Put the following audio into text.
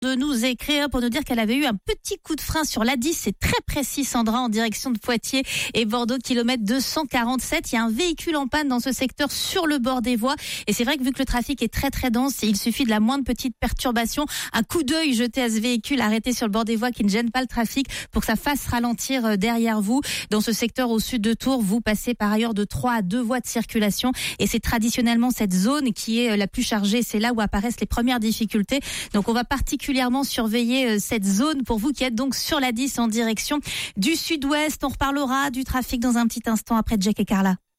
de nous écrire pour nous dire qu'elle avait eu un petit coup de frein sur l'A10. C'est très précis, Sandra, en direction de Poitiers et Bordeaux, kilomètre 247. Il y a un véhicule en panne dans ce secteur sur le bord des voies. Et c'est vrai que vu que le trafic est très très dense, il suffit de la moindre petite perturbation, un coup d'œil jeté à ce véhicule arrêté sur le bord des voies qui ne gêne pas le trafic pour que ça fasse ralentir derrière vous. Dans ce secteur au sud de Tours, vous passez par ailleurs de 3 à 2 voies de circulation et c'est traditionnellement cette zone qui est la plus chargée. C'est là où apparaissent les premières difficultés. Donc on va particulièrement surveiller cette zone pour vous qui êtes donc sur l'A10 en direction du sud-ouest. On reparlera du trafic dans un petit instant après Jack et Carla.